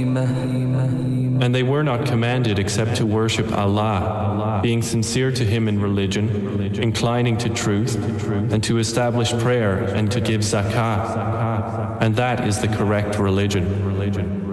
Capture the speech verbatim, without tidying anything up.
And they were not commanded except to worship Allah, being sincere to Him in religion, inclining to truth, and to establish prayer and to give zakah. And that is the correct religion.